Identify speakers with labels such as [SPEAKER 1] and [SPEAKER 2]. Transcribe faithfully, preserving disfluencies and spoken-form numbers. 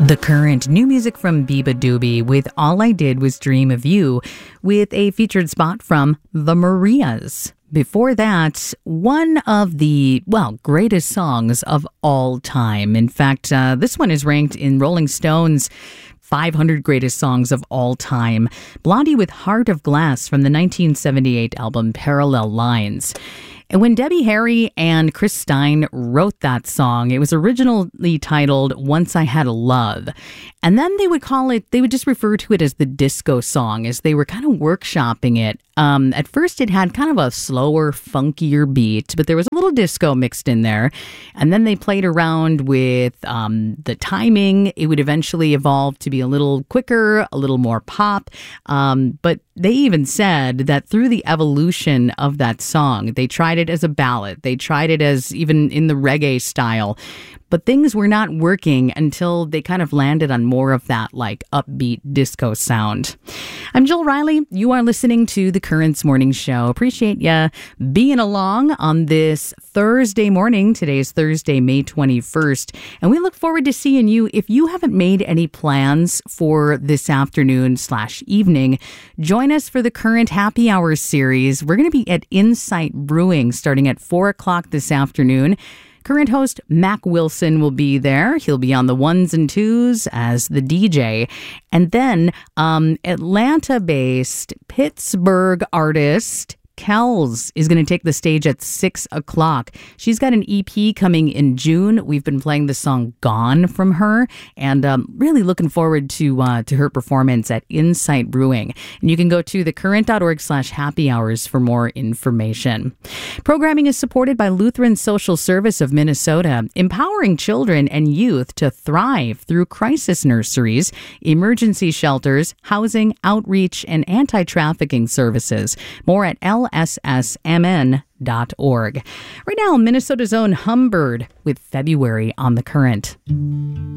[SPEAKER 1] The Current, new music from Biba Doobie with All I Did Was Dream of You, with a featured spot from The Marias. Before that, one of the, well, greatest songs of all time. In fact, uh, this one is ranked in Rolling Stone's five hundred greatest songs of all time. Blondie with Heart of Glass from the nineteen seventy-eight album Parallel Lines. And when Debbie Harry and Chris Stein wrote that song, it was originally titled Once I Had a Love. And then they would call it, they would just refer to it as the disco song as they were kind of workshopping it. Um, at first, it had kind of a slower, funkier beat, but there was a little disco mixed in there. And then they played around with um, the timing. It would eventually evolve to be a little quicker, a little more pop. Um, but they even said that through the evolution of that song, they tried it as a ballad. They tried it as even in the reggae style. But things were not working until they kind of landed on more of that like upbeat disco sound. I'm Jill Riley. You are listening to The Currents Morning Show. Appreciate you being along on this Thursday morning. Today's Thursday, May twenty-first. And we look forward to seeing you. If you haven't made any plans for this afternoon slash evening, join us for the Current Happy Hour series. We're going to be at Insight Brewing starting at four o'clock this afternoon. Current host Mac Wilson will be there. He'll be on the ones and twos as the D J. And then um, Atlanta-based Pittsburgh artist Kells is going to take the stage at six o'clock. She's got an E P coming in June. We've been playing the song Gone from her, and um, really looking forward to uh, to her performance at Insight Brewing. And you can go to thecurrent.org slash happy hours for more information. Programming is supported by Lutheran Social Service of Minnesota, empowering children and youth to thrive through crisis nurseries, emergency shelters, housing, outreach, and anti-trafficking services. More at L S S M N dot org. Right now, Minnesota's own Humbird with February on The Current.